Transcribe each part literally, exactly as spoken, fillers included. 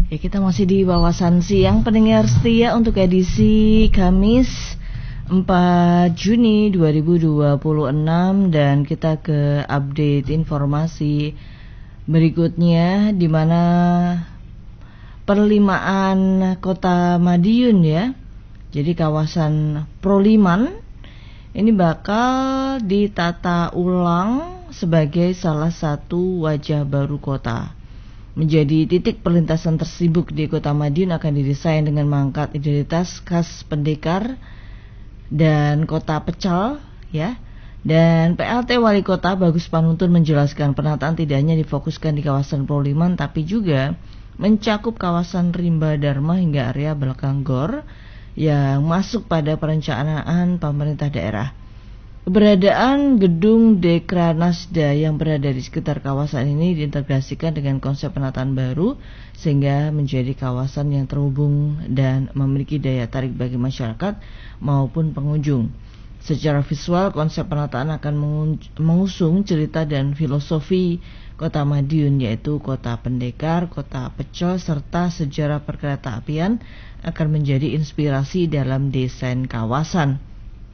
Ya, kita masih di Wawasan Siang pendengar setia untuk edisi Kamis empat Juni dua ribu dua puluh enam, dan kita ke update informasi berikutnya di mana perlimaan Kota Madiun ya. Jadi kawasan Proliman ini bakal ditata ulang sebagai salah satu wajah baru kota. Menjadi titik perlintasan tersibuk di Kota Madiun akan didesain dengan mengangkat identitas khas pendekar dan kota pecal ya. Dan P L T Wali Kota Bagus Panuntun menjelaskan penataan tidak hanya difokuskan di kawasan Proliman tapi juga mencakup kawasan Rimba Dharma hingga area belakang Gor yang masuk pada perencanaan pemerintah daerah. Keberadaan gedung Dekranasda yang berada di sekitar kawasan ini diintegrasikan dengan konsep penataan baru sehingga menjadi kawasan yang terhubung dan memiliki daya tarik bagi masyarakat maupun pengunjung. Secara visual, konsep penataan akan mengusung cerita dan filosofi Kota Madiun, yaitu kota pendekar, kota pecel, serta sejarah perkereta-apian akan menjadi inspirasi dalam desain kawasan.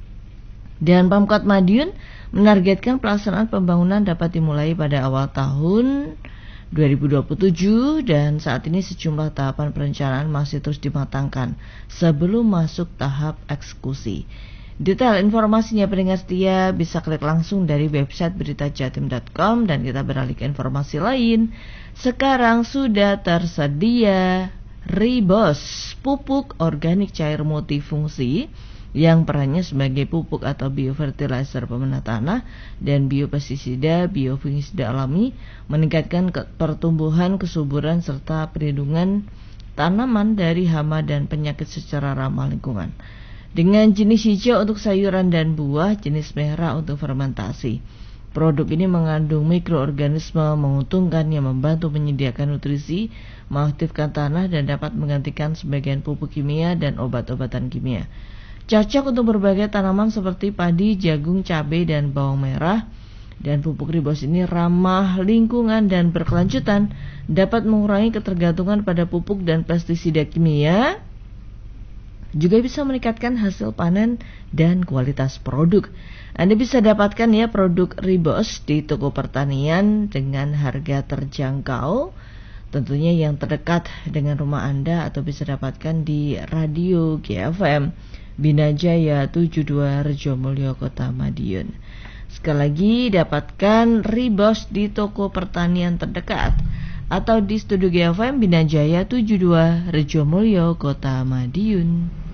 Dan Pemkot Madiun menargetkan pelaksanaan pembangunan dapat dimulai pada awal tahun dua ribu dua puluh tujuh, dan saat ini sejumlah tahapan perencanaan masih terus dimatangkan sebelum masuk tahap eksekusi. Detail informasinya pendengar setia bisa klik langsung dari website berita jatim dot com, dan kita beralih ke informasi lain. Sekarang sudah tersedia Ribos, pupuk organik cair multifungsi yang perannya sebagai pupuk atau biofertilizer pemenah tanah dan biopestisida, biofungisida alami, meningkatkan pertumbuhan, kesuburan, serta perlindungan tanaman dari hama dan penyakit secara ramah lingkungan. Dengan jenis hijau untuk sayuran dan buah, jenis merah untuk fermentasi. Produk ini mengandung mikroorganisme menguntungkan yang membantu menyediakan nutrisi, mengaktifkan tanah, dan dapat menggantikan sebagian pupuk kimia dan obat-obatan kimia. Cocok untuk berbagai tanaman seperti padi, jagung, cabai, dan bawang merah. Dan pupuk Ribos ini ramah lingkungan dan berkelanjutan, dapat mengurangi ketergantungan pada pupuk dan pestisida kimia, juga bisa meningkatkan hasil panen dan kualitas produk. Anda bisa dapatkan ya produk Ribos di toko pertanian dengan harga terjangkau, tentunya yang terdekat dengan rumah Anda, atau bisa dapatkan di radio G F M Bina Jaya tujuh puluh dua Rejomulyo Kota Madiun. Sekali lagi, dapatkan Ribos di toko pertanian terdekat atau di studio G F M Bina Jaya tujuh puluh dua Rejomulyo Kota Madiun.